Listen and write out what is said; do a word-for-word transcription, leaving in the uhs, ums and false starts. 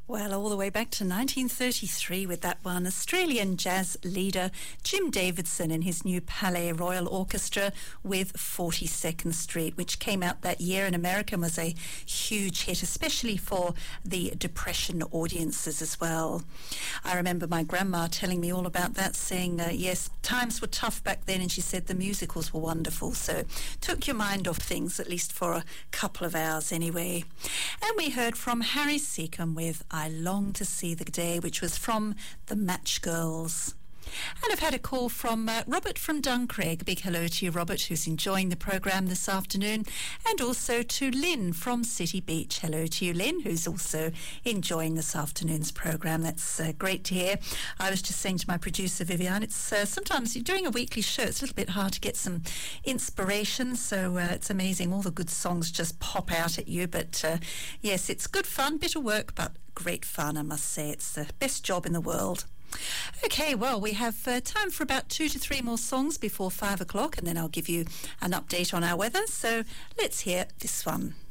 Well, all the way back to nineteen thirty-three with that one. Australian jazz leader Jim Davidson and his new Palais Royal Orchestra with forty-second Street, which came out that year in America and was a huge hit, especially for the Depression audiences as well. I remember my grandma telling me all about that, saying, uh, yes, times were tough back then, and she said the musicals were wonderful, so took your mind off things, at least for a couple of hours anyway. And we heard from Harry Secombe with I Long to See the Day, which was from the Match Girls. And I've had a call from uh, Robert from Duncraig. Big hello to you, Robert, who's enjoying the programme this afternoon. And also to Lynn from City Beach. Hello to you, Lynn, who's also enjoying this afternoon's programme. That's uh, great to hear. I was just saying to my producer, Vivian, it's uh, sometimes you're doing a weekly show, it's a little bit hard to get some inspiration. So uh, it's amazing. All the good songs just pop out at you. But uh, yes, it's good fun, bit of work, but great fun, I must say. It's the best job in the world. Okay, well, we have uh, time for about two to three more songs before five o'clock, and then I'll give you an update on our weather. So let's hear this one.